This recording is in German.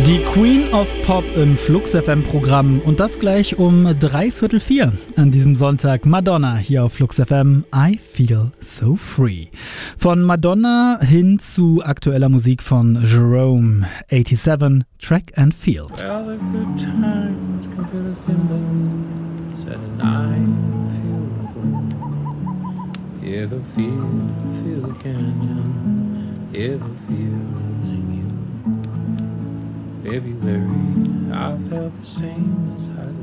Die Queen of Pop im Flux FM Programm und das gleich um 3:45 an diesem Sonntag. Madonna hier auf Flux FM. I Feel So Free. Von Madonna hin zu aktueller Musik von Jerome 87, Track and Field. Well, the good times come to the fingers and I feel good. Hear the feel the canyon, hear the feels in you. February, I felt the same as I